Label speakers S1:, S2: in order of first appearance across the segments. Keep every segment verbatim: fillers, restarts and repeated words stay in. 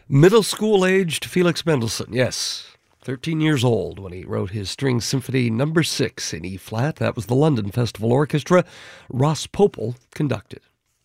S1: Middle school-aged Felix Mendelssohn, yes. thirteen years old when he wrote his String Symphony number six in E-flat. That was the London Festival Orchestra. Ross Popel conducted.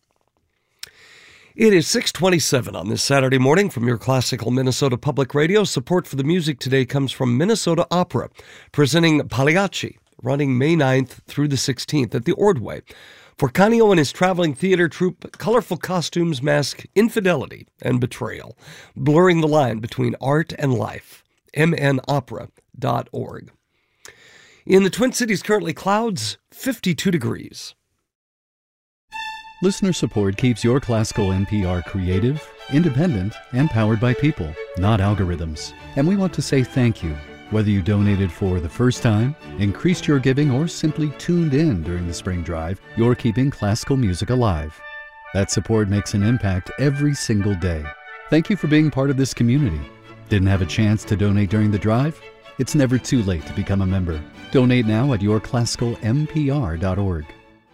S1: It is six twenty-seven on this Saturday morning from your classical Minnesota Public Radio. Support for the music today comes from Minnesota Opera, presenting Pagliacci, running May ninth through the sixteenth at the Ordway. For Canio and his traveling theater troupe, colorful costumes mask infidelity and betrayal, blurring the line between art and life. m n opera dot org. In the Twin Cities, currently clouds, fifty-two degrees.
S2: Listener support keeps your classical N P R creative, independent, and powered by people, not algorithms. And we want to say thank you. Whether you donated for the first time, increased your giving, or simply tuned in during the spring drive, you're keeping classical music alive. That support makes an impact every single day. Thank you for being part of this community. Didn't have a chance to donate during the drive? It's never too late to become a member. Donate now at your classical m p r dot org.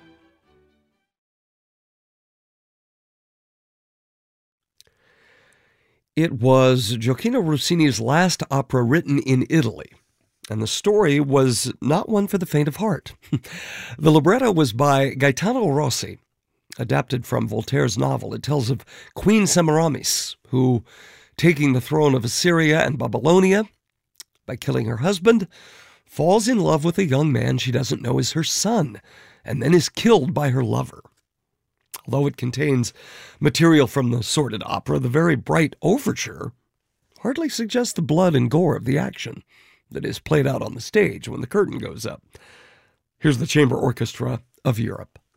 S1: It was Gioacchino Rossini's last opera written in Italy, and the story was not one for the faint of heart. The libretto was by Gaetano Rossi, adapted from Voltaire's novel. It tells of Queen Semiramis, who, taking the throne of Assyria and Babylonia by killing her husband, falls in love with a young man she doesn't know is her son, and then is killed by her lover. Although it contains material from the sordid opera, the very bright overture hardly suggests the blood and gore of the action that is played out on the stage when the curtain goes up. Here's the Chamber Orchestra of Europe.